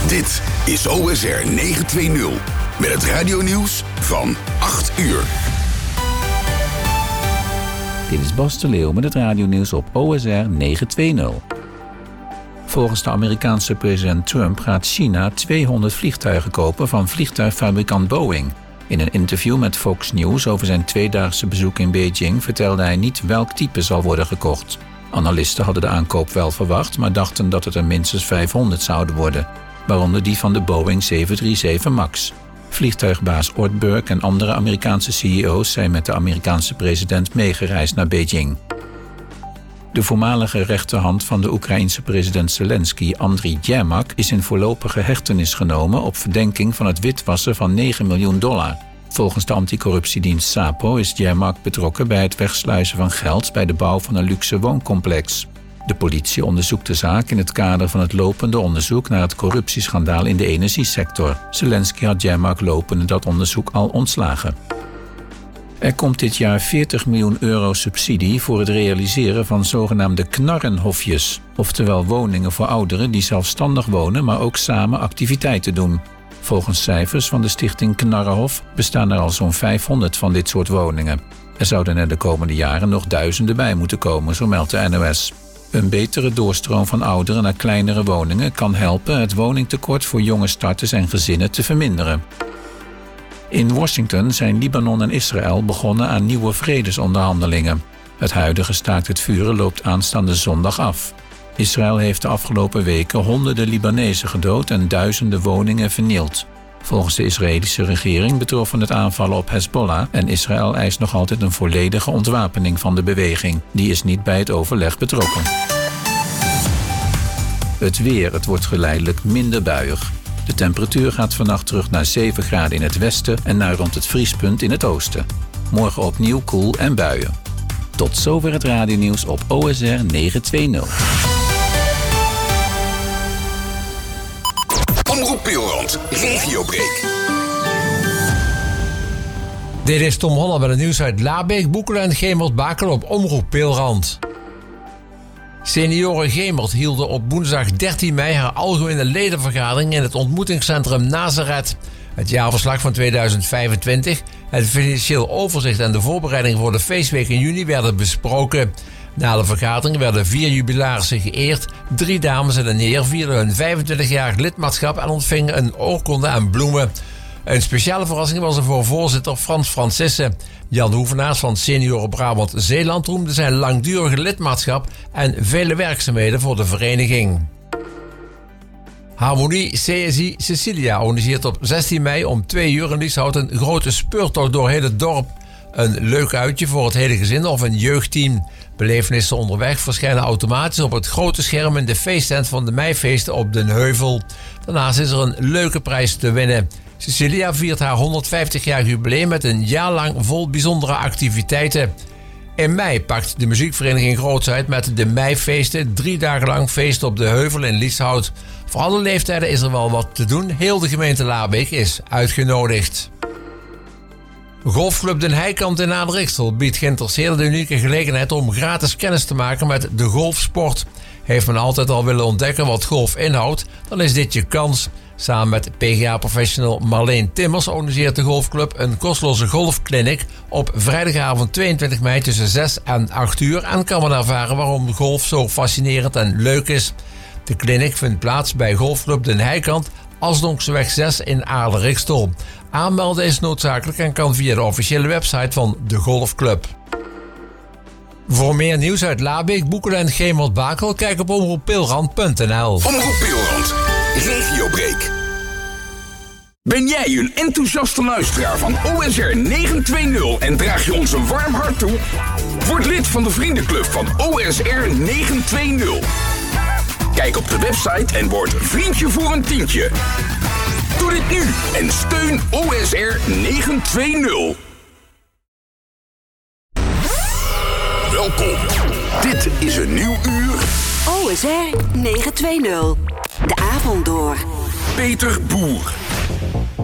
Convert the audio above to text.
Dit is OSR 920 met het radionieuws van 8 uur. Dit is Bas de Leeuw met het radionieuws op OSR 920. Volgens de Amerikaanse president Trump gaat China 200 vliegtuigen kopen van vliegtuigfabrikant Boeing. In een interview met Fox News over zijn tweedaagse bezoek in Beijing vertelde hij niet welk type zal worden gekocht. Analisten hadden de aankoop wel verwacht, maar dachten dat het er minstens 500 zouden worden, waaronder die van de Boeing 737 MAX. Vliegtuigbaas Ortberg en andere Amerikaanse CEO's zijn met de Amerikaanse president meegereisd naar Beijing. De voormalige rechterhand van de Oekraïense president Zelensky, Andriy Yermak, is in voorlopige hechtenis genomen op verdenking van het witwassen van $9 miljoen. Volgens de anticorruptiedienst SAPO is Yermak betrokken bij het wegsluizen van geld bij de bouw van een luxe wooncomplex. De politie onderzoekt de zaak in het kader van het lopende onderzoek naar het corruptieschandaal in de energiesector. Zelensky had Yermak lopende dat onderzoek al ontslagen. Er komt dit jaar €40 miljoen subsidie voor het realiseren van zogenaamde knarrenhofjes, oftewel woningen voor ouderen die zelfstandig wonen, maar ook samen activiteiten doen. Volgens cijfers van de stichting Knarrenhof bestaan er al zo'n 500 van dit soort woningen. Er zouden er de komende jaren nog duizenden bij moeten komen, zo meldt de NOS. Een betere doorstroom van ouderen naar kleinere woningen kan helpen het woningtekort voor jonge starters en gezinnen te verminderen. In Washington zijn Libanon en Israël begonnen aan nieuwe vredesonderhandelingen. Het huidige staakt het vuren loopt aanstaande zondag af. Israël heeft de afgelopen weken honderden Libanezen gedood en duizenden woningen vernield. Volgens de Israëlische regering betroffen het aanvallen op Hezbollah en Israël eist nog altijd een volledige ontwapening van de beweging. Die is niet bij het overleg betrokken. Het weer, het wordt geleidelijk minder buiig. De temperatuur gaat vannacht terug naar 7 graden in het westen en naar rond het vriespunt in het oosten. Morgen opnieuw koel en buien. Tot zover het radionieuws op OSR 920. Omroep Peelrand, regiobreak. Dit is Tom Holland met het nieuws uit Labeek, Boekelen en Gemert-Bakel op Omroep Peelrand. Senioren Gemert hielden op woensdag 13 mei haar algemene ledenvergadering in het ontmoetingscentrum Nazareth. Het jaarverslag van 2025, het financieel overzicht en de voorbereiding voor de feestweek in juni werden besproken. Na de vergadering werden 4 jubilarissen geëerd. 3 dames en een heer vierden hun 25-jarig lidmaatschap en ontvingen een oorkonde en bloemen. Een speciale verrassing was er voor voorzitter Frans Francissen. Jan Hoevenaars van Senioren Brabant Zeeland roemde zijn langdurige lidmaatschap en vele werkzaamheden voor de vereniging. Harmonie CSI Cecilia organiseert op 16 mei om 2 uur in Lieshout een grote speurtocht door heel het dorp. Een leuk uitje voor het hele gezin of een jeugdteam. Belevenissen onderweg verschijnen automatisch op het grote scherm in de feesttent van de meifeesten op Den Heuvel. Daarnaast is er een leuke prijs te winnen. Cecilia viert haar 150-jarig jubileum met een jaar lang vol bijzondere activiteiten. In mei pakt de muziekvereniging groots uit met de meifeesten. 3 dagen lang feest op de Heuvel in Lieshout. Voor alle leeftijden is er wel wat te doen. Heel de gemeente Labeek is uitgenodigd. Golfclub Den Heikant in Ader-Ixtel biedt geïnteresseerden de unieke gelegenheid om gratis kennis te maken met de golfsport. Heeft men altijd al willen ontdekken wat golf inhoudt, dan is dit je kans. Samen met PGA-professional Marleen Timmers organiseert de golfclub een kosteloze golfclinic op vrijdagavond 22 mei tussen 6 en 8 uur en kan men ervaren waarom golf zo fascinerend en leuk is. De clinic vindt plaats bij Golfclub Den Heikant, Asdonkseweg 6 in Ader-Ixtel. Aanmelden is noodzakelijk en kan via de officiële website van de golfclub. Voor meer nieuws uit Labeek, Boekelen en Gemert-Bakel, kijk op omroeppeelrand.nl. Omroep Peelrand, regiobreak. Ben jij een enthousiaste luisteraar van OSR 920 en draag je ons een warm hart toe? Word lid van de vriendenclub van OSR 920. Kijk op de website en word vriendje voor een tientje. Doe dit nu en steun OSR 920. Welkom. Dit is een nieuw uur. OSR 920. De avond door. Peter Boer.